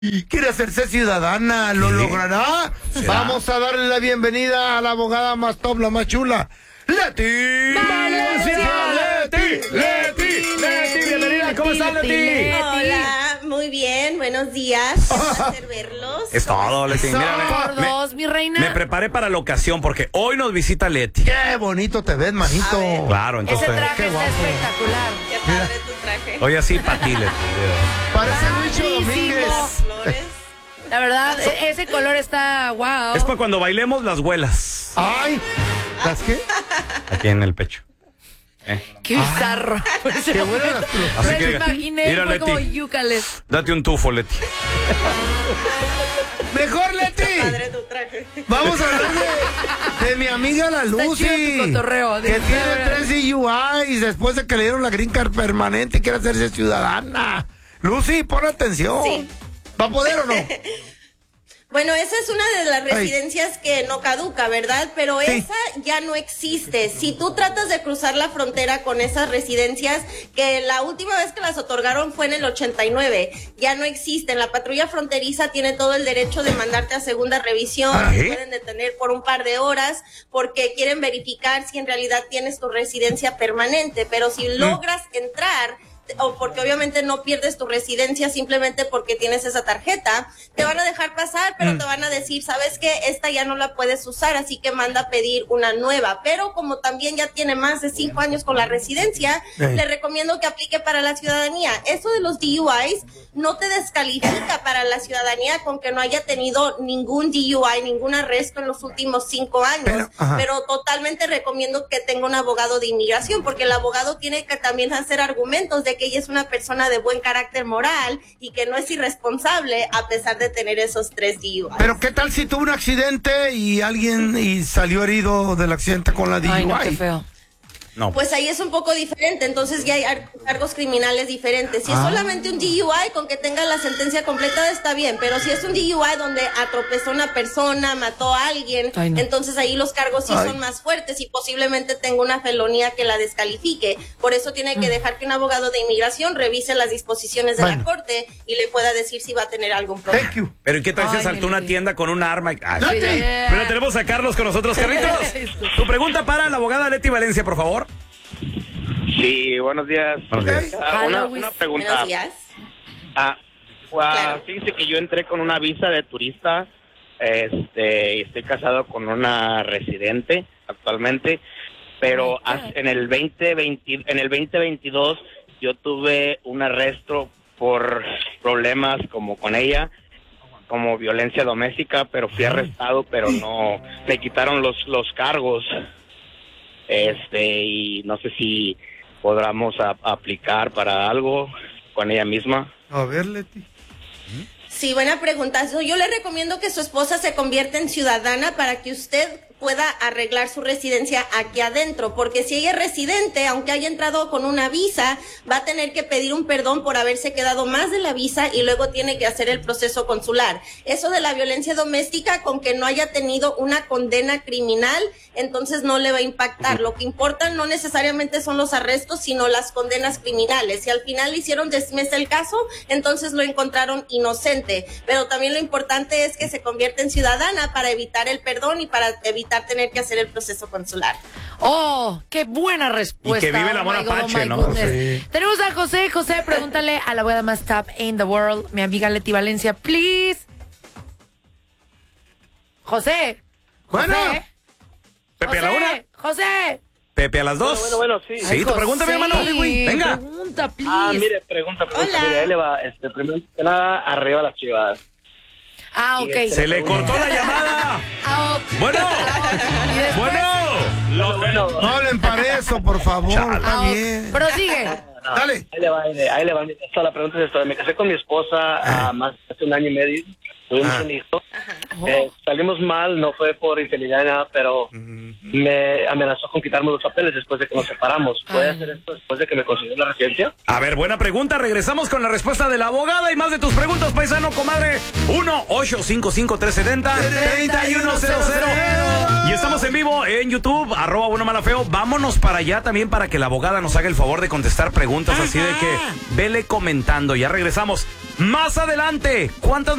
quiere hacerse ciudadana, ¿lo logrará? ¿Será? Vamos a darle la bienvenida a la abogada más top, la más chula, Leti Valencia. Leti, bienvenida, ¿cómo estás, Leti? Hola, muy bien, buenos días. Un placer verlos. Es todo, Leti. Mira, Por dos, mi reina. me preparé para la ocasión porque hoy nos visita Leti. Qué bonito te ves, manito. A ver. Claro, entonces. Ese traje Qué está guapo. espectacular. Qué padre tu traje. Oye, así para ti, Leti. Parece Lucho Domínguez. Flores. La verdad, ese color está wow. Es para cuando bailemos las huelas. Ay, ¿las qué? Aquí en el pecho. Qué bizarro. Qué buenas las Así Me que lo diga, imaginé, mira, fue como Leti. yúcales. Date un tufo, Leti. Mejor, Padre Leti. tu traje. Vamos a hablar de mi amiga la Está Lucy. chido tu cotorreo, Que dice. tiene 3 DUIs después de que le dieron la green card permanente y quiere hacerse ciudadana. Lucy, pon atención. Sí. ¿Va a poder o no? Bueno, esa es una de las residencias que no caduca, ¿verdad? Pero Sí. esa ya no existe. Si tú tratas de cruzar la frontera con esas residencias, que la última vez que las otorgaron fue en el 89, ya no existen. La patrulla fronteriza tiene todo el derecho de mandarte a segunda revisión. ¿Ah, Te sí? pueden detener por un par de horas porque quieren verificar si en realidad tienes tu residencia permanente. Pero si logras entrar, o porque obviamente no pierdes tu residencia simplemente porque tienes esa tarjeta, te van a dejar pasar, pero te van a decir, ¿sabes qué? Esta ya no la puedes usar, así que manda a pedir una nueva. Pero como también ya tiene más de 5 años con la residencia, le recomiendo que aplique para la ciudadanía. Eso de los DUIs no te descalifica para la ciudadanía con que no haya tenido ningún DUI, ningún arresto en los últimos 5 años. Pero totalmente recomiendo que tenga un abogado de inmigración, porque el abogado tiene que también hacer argumentos de que ella es una persona de buen carácter moral y que no es irresponsable a pesar de tener esos 3 DUIs. Pero ¿qué tal si tuvo un accidente y salió herido del accidente con la DUI? Ay, no, qué feo. No. Pues ahí es un poco diferente, entonces ya hay cargos criminales diferentes. Si es solamente un DUI, con que tenga la sentencia completada está bien, pero si es un DUI donde atropezó a una persona, mató a alguien, Ay, no. entonces ahí los cargos sí son más fuertes y posiblemente tenga una felonía que la descalifique. Por eso tiene que dejar que un abogado de inmigración revise las disposiciones de la corte y le pueda decir si va a tener algún problema. Thank you. Pero ¿y qué tal si Ay, saltó una Leti. tienda con un arma? Ay, Leti. Pero tenemos a Carlos con nosotros. Carlitos, tu pregunta para la abogada Leti Valencia, por favor. Sí, buenos días. Buenos días. Una pregunta. Buenos días. Claro. Fíjese que yo entré con una visa de turista. Estoy casado con una residente actualmente, pero en el 2022 yo tuve un arresto por problemas como con ella, como violencia doméstica, pero fui arrestado, pero no me quitaron los cargos. Y no sé si podamos aplicar para algo con ella misma. A ver, Leti. Sí, buena pregunta. Yo le recomiendo que su esposa se convierta en ciudadana para que usted pueda arreglar su residencia aquí adentro, porque si ella es residente, aunque haya entrado con una visa, va a tener que pedir un perdón por haberse quedado más de la visa y luego tiene que hacer el proceso consular. Eso de la violencia doméstica, con que no haya tenido una condena criminal, entonces no le va a impactar. Lo que importa no necesariamente son los arrestos, sino las condenas criminales. Si al final le hicieron dismiss el caso, entonces lo encontraron inocente. Pero también lo importante es que se convierta en ciudadana para evitar el perdón y para evitar tener que hacer el proceso consular. Oh, qué buena respuesta. Y que vive el amor Oh my God, apache, my ¿no? goodness. Sí. Tenemos a José. José, pregúntale a la abogada más top in the world, mi amiga Leti Valencia, please. José. Bueno. José. Pepe a la una, José. Pepe a las dos. Bueno, sí. Sí, tu pregunta, mi hermano. Venga. Pregunta, please. Mire, pregunta. Hola. Mire, ahí le va. Primero que nada, arriba las Chivas. Ok. Se le cortó la llamada. Ah, ok. Bueno. Y después- Bueno, No hablen para eso, por favor. Chale. Está bien. Prosigue. Dale. ahí le va. La pregunta es esta. Me casé con mi esposa más hace 1 año y medio. Tuvimos un hijo. Salimos mal, no fue por infidelidad, nada, pero me amenazó con quitarme los papeles después de que nos separamos. ¿Puede hacer esto después de que me consiguió la residencia? A ver, buena pregunta. Regresamos con la respuesta de la abogada y más de tus preguntas, paisano, comadre. 1-855-370-3100. Y estamos en vivo en YouTube, @buenomalafeo. Vámonos para allá también para que la abogada nos haga el favor de contestar preguntas. Así de que vele comentando. Ya regresamos más adelante. ¿Cuántas